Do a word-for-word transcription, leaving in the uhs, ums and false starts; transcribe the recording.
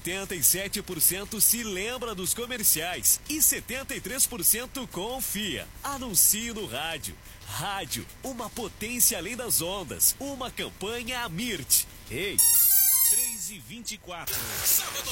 oitenta e sete por cento se lembra dos comerciais e setenta e três por cento confia. Anuncie no rádio. Rádio, uma potência além das ondas. Uma campanha Amirt. Ei! três e vinte e quatro. Sábado